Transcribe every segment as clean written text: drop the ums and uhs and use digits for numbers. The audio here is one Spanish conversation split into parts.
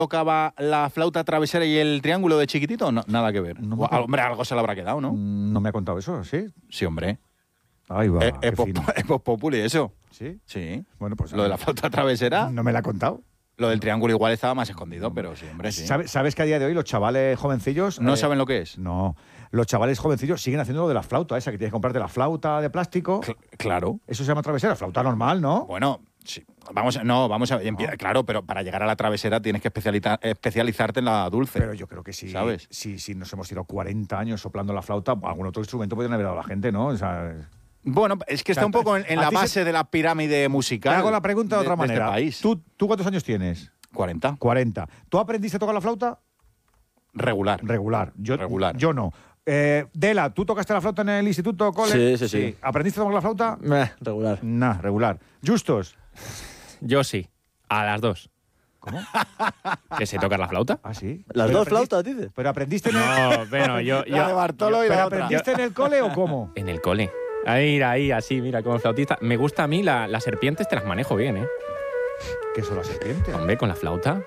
tocaba la flauta travesera y el triángulo de chiquitito? No, nada que ver. Hombre, algo se le habrá quedado, ¿no? No me ha contado eso, ¿sí? Sí, hombre. Ahí va, Es Voz Populi eso. ¿Sí? Sí. Bueno, pues lo de la flauta travesera. No me la ha contado. Lo del triángulo igual estaba más escondido, pero sí, hombre, sí. ¿Sabes que a día de hoy los chavales jovencillos... ¿No saben lo que es? No. Los chavales jovencillos siguen haciendo lo de la flauta esa, que tienes que comprarte la flauta de plástico. Claro. Eso se llama travesera, flauta normal, ¿no? Bueno, sí. Vamos a... Claro, pero para llegar a la travesera tienes que especializarte en la dulce. Pero yo creo que sí. ¿Sabes? Si nos hemos tirado 40 años soplando la flauta, algún otro instrumento podrían haber dado a la gente, ¿no? O sea... Bueno, es que está un poco en la base de la pirámide musical. Te hago la pregunta de otra manera. Este país. ¿Tú cuántos años tienes? 40. 40. ¿Tú aprendiste a tocar la flauta? Regular. Regular. Regular. Yo no. Dela, ¿tú tocaste la flauta en el instituto, cole? Sí. ¿Aprendiste a tocar la flauta? Regular. Nah, regular. ¿Justos? Yo sí. A las 2. ¿Cómo? ¿Que se toca la flauta? Ah, sí. ¿Las dos flautas, dices? ¿Pero aprendiste en el... No, bueno, yo La de Bartolo y ¿Pero la otra. aprendiste en el cole o cómo? en el cole. Ahí, así, mira, como flautista. Me gusta a mí, las serpientes te las manejo bien, ¿eh? ¿Qué son las serpientes? Hombre, con la flauta.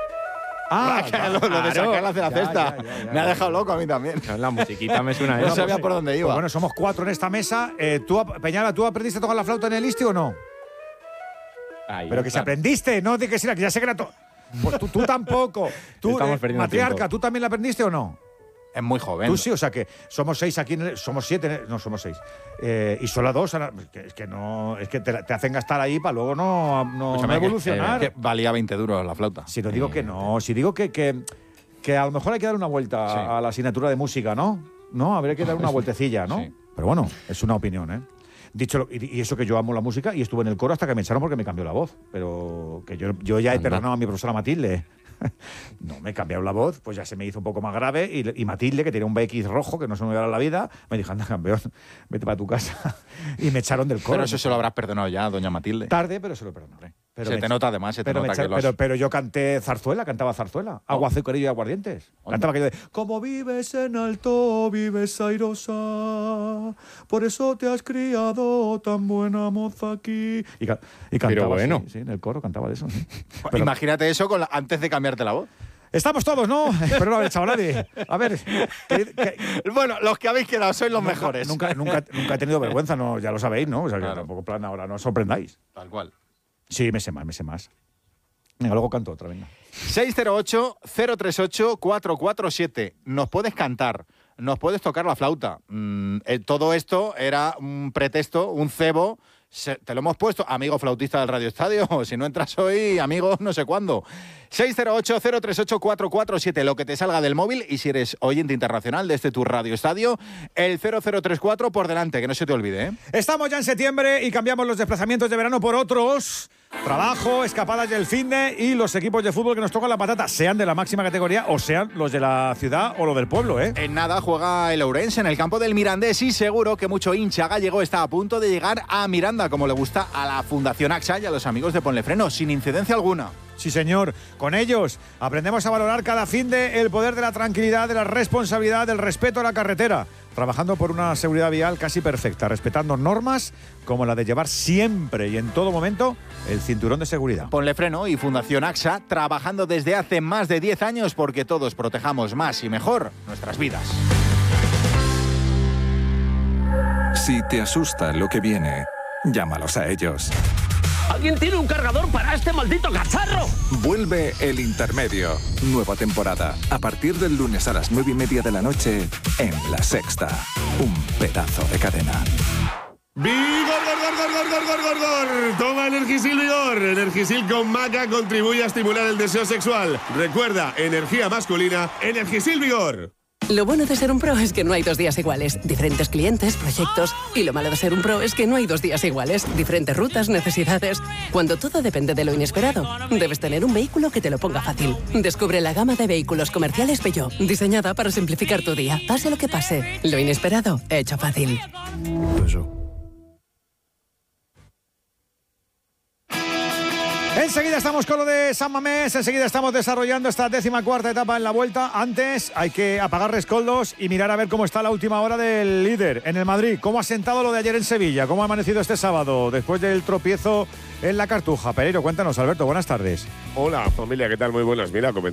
Lo de sacarlas de la cesta. Me ha dejado loco a mí también. La musiquita me suena No eso. sabía por dónde iba. Pues bueno, somos 4 en esta mesa. Peñala, ¿tú aprendiste a tocar la flauta en el ISTI o no? Ahí, Pero que si claro. aprendiste, no de que sí, que ya sé que era todo. Pues tú tampoco. Tú, Estamos perdiendo matriarca, tiempo. ¿tú también la aprendiste o no? Es muy joven. Tú sí, o sea que somos 6 aquí, somos 7, no somos 6. Y solo 2, es que te hacen gastar ahí para luego no Escúchame, evolucionar. que valía 20 duros la flauta. Si no digo que no, si digo que a lo mejor hay que dar una vuelta Sí. a la asignatura de música, ¿no? No, habría que dar una vueltecilla, ¿no? Sí. Pero bueno, es una opinión, ¿eh? Dicho y eso que yo amo la música y estuve en el coro hasta que me echaron porque me cambió la voz. Pero que yo ya he perdonado a mi profesora Matilde. No, me cambiaron la voz, pues ya se me hizo un poco más grave y Matilde, que tenía un BX rojo, que no se me iba a dar la vida, me dijo, anda, campeón, vete para tu casa. Y me echaron del coro. Pero eso se lo habrás perdonado ya, doña Matilde. Tarde, pero se lo perdoné. Se te nota además, Pero yo cantaba zarzuela. Agua, azucarillo y aguardientes. Cantaba aquello de como vives en alto, vives airosa, por eso te has criado tan buena moza aquí. Y cantaba Pero bueno. sí, en el coro cantaba de eso. Sí. Imagínate eso antes de cambiarte la voz. Estamos todos, ¿no? Espero no haber echado a nadie. A ver, Bueno, los que habéis quedado sois los mejores. Nunca he tenido vergüenza, no, ya lo sabéis, ¿no? O sea, que tampoco plan ahora no os sorprendáis. Tal cual. Sí, me sé más. Venga, luego canto otra, venga. 608-038-447. Nos puedes cantar, nos puedes tocar la flauta. Todo esto era un pretexto, un cebo. Te lo hemos puesto, amigo flautista del Radio Estadio. Si no entras hoy, amigo, no sé cuándo. 608-038-447. Lo que te salga del móvil. Y si eres oyente internacional desde tu Radio Estadio, el 0034 por delante, que no se te olvide, ¿eh? Estamos ya en septiembre y cambiamos los desplazamientos de verano por otros. Trabajo, escapadas del finde y los equipos de fútbol que nos tocan la patata, sean de la máxima categoría o sean los de la ciudad o los del pueblo, ¿eh? En nada juega el Ourense en el campo del Mirandés y seguro que mucho hincha gallego está a punto de llegar a Miranda, como le gusta a la Fundación AXA y a los amigos de Ponle Freno, sin incidencia alguna. Sí, señor. Con ellos aprendemos a valorar cada finde el poder de la tranquilidad, de la responsabilidad, del respeto a la carretera, trabajando por una seguridad vial casi perfecta, respetando normas como la de llevar siempre y en todo momento el cinturón de seguridad. Ponle Freno y Fundación AXA trabajando desde hace más de 10 años porque todos protejamos más y mejor nuestras vidas. Si te asusta lo que viene, llámalos a ellos. ¿Alguien tiene un cargador para este maldito cacharro? Vuelve El Intermedio. Nueva temporada. A partir del lunes a las 9:30 de la noche en La Sexta. Un pedazo de cadena. ¡Vigor! Toma Energisil Vigor. Energisil con maca contribuye a estimular el deseo sexual. Recuerda, energía masculina, Energisil Vigor. Lo bueno de ser un pro es que no hay 2 días iguales. Diferentes clientes, proyectos. Y lo malo de ser un pro es que no hay 2 días iguales. Diferentes rutas, necesidades. Cuando todo depende de lo inesperado, debes tener un vehículo que te lo ponga fácil. Descubre la gama de vehículos comerciales Peugeot, diseñada para simplificar tu día. Pase lo que pase, lo inesperado, hecho fácil. Enseguida estamos con lo de San Mamés, enseguida estamos desarrollando esta 14ª etapa en la Vuelta. Antes hay que apagar rescoldos y mirar a ver cómo está la última hora del líder en el Madrid. ¿Cómo ha sentado lo de ayer en Sevilla? ¿Cómo ha amanecido este sábado después del tropiezo en la Cartuja? Pereiro, cuéntanos, Alberto, buenas tardes. Hola, familia, ¿qué tal? Muy buenas. Mira,